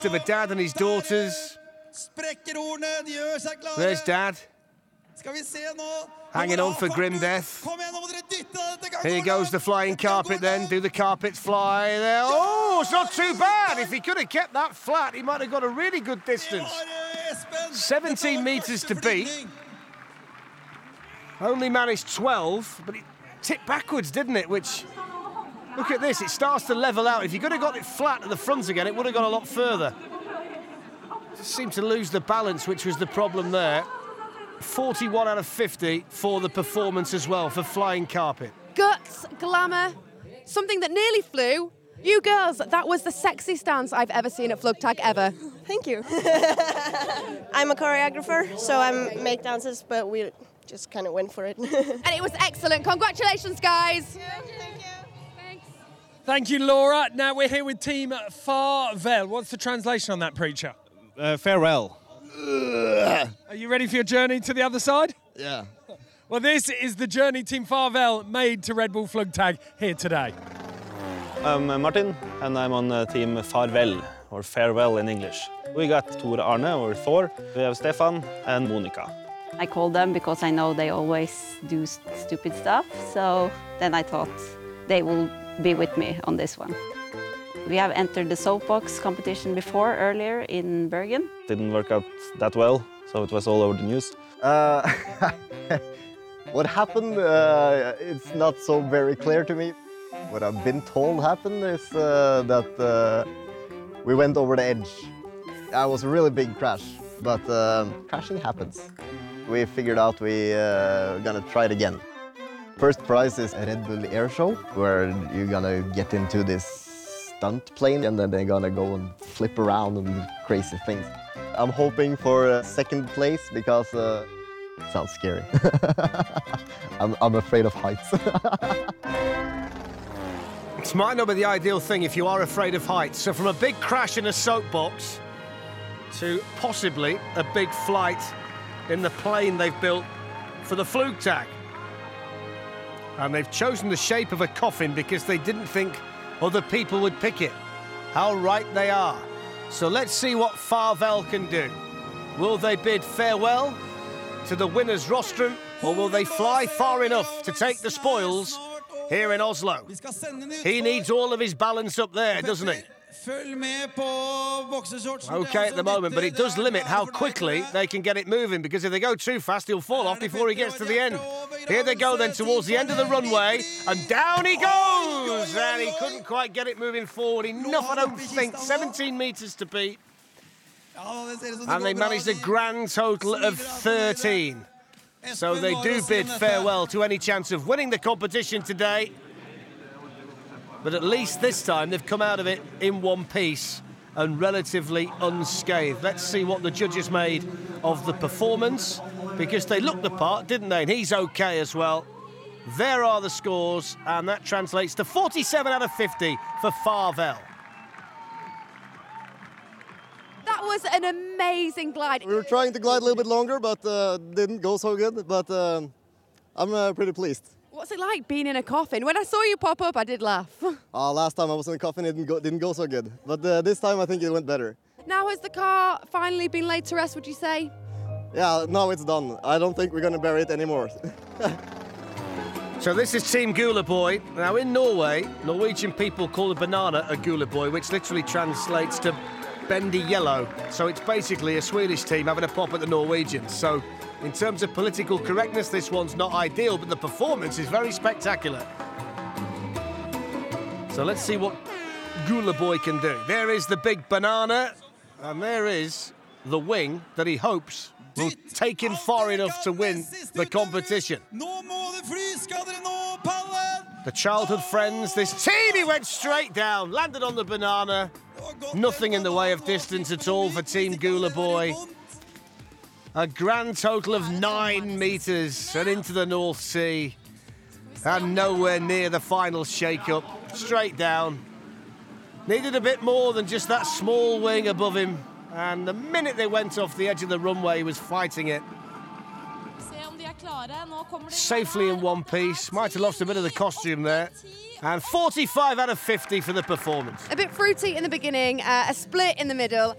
of a dad and his daughters. There's Dad. Hanging on for grim death. Here goes the flying carpet then. Do the carpets fly there? Oh, it's not too bad. If he could have kept that flat, he might have got a really good distance. 17 metres to beat. Only managed 12, but it tipped backwards, didn't it? Which, look at this, it starts to level out. If you could have got it flat at the front again, it would have gone a lot further. Just seemed to lose the balance, which was the problem there. 41 out of 50 for the performance as well, for flying carpet. Guts, glamour, something that nearly flew. You girls, that was the sexiest dance I've ever seen at Flugtag ever. Thank you. I'm a choreographer, so I make dances, but we just kind of went for it. And it was excellent. Congratulations, guys. Thank you. Thanks. Thank you, Laura. Now we're here with Team Farvel. What's the translation on that, Preacher? Farewell. Are you ready for your journey to the other side? Yeah. Well, this is the journey Team Farvel made to Red Bull Flugtag here today. I'm Martin, and I'm on Team Farvel, or Farewell in English. We got Tor Arne, or Thor. We have Stefan and Monica. I called them because I know they always do stupid stuff, so then I thought they will be with me on this one. We have entered the soapbox competition before, earlier in Bergen. Didn't work out that well, so it was all over the news. What happened, it's not so very clear to me. What I've been told happened is that we went over the edge. It was a really big crash, but crashing happens. We figured out we're gonna try it again. First prize is a Red Bull Air Show, where you're gonna get into this stunt plane and then they're gonna go and flip around and do crazy things. I'm hoping for second place because it sounds scary. I'm afraid of heights. It might not be the ideal thing if you are afraid of heights. So from a big crash in a soapbox to possibly a big flight in the plane they've built for the Flugtag. And they've chosen the shape of a coffin because they didn't think other people would pick it. How right they are. So let's see what Farvel can do. Will they bid farewell to the winner's rostrum, or will they fly far enough to take the spoils here in Oslo? He needs all of his balance up there, doesn't he? Okay at the moment, but it does limit how quickly they can get it moving, because if they go too fast, he'll fall off before he gets to the end. Here they go then towards the end of the runway, and down he goes! And he couldn't quite get it moving forward enough, I don't think. 17 metres to beat. And they managed a grand total of 13. So they do bid farewell to any chance of winning the competition today. But at least this time they've come out of it in one piece and relatively unscathed. Let's see what the judges made of the performance, because they looked the part, didn't they? And he's okay as well. There are the scores, and that translates to 47 out of 50 for Farvel. That was an amazing glide. We were trying to glide a little bit longer, but didn't go so good. But I'm pretty pleased. What's it like being in a coffin? When I saw you pop up, I did laugh. Last time I was in a coffin, it didn't go so good. But this time I think it went better. Now has the car finally been laid to rest, would you say? Yeah, now it's done. I don't think we're going to bury it anymore. So this is Team Guleborg. Now in Norway, Norwegian people call a banana a Guleborg, which literally translates to bendy yellow. So it's basically a Swedish team having a pop at the Norwegians. So in terms of political correctness, this one's not ideal, but the performance is very spectacular. So let's see what Guleborg can do. There is the big banana, and there is the wing that he hopes will take him far enough to win the competition. The childhood friends, this team, he went straight down, landed on the banana. Nothing in the way of distance at all for Team Guleborg. A grand total of 9 metres and into the North Sea. And nowhere near the final shake-up. Straight down. Needed a bit more than just that small wing above him. And the minute they went off the edge of the runway, he was fighting it. Safely in one piece. Might have lost a bit of the costume there. And 45 out of 50 for the performance. A bit fruity in the beginning, a split in the middle,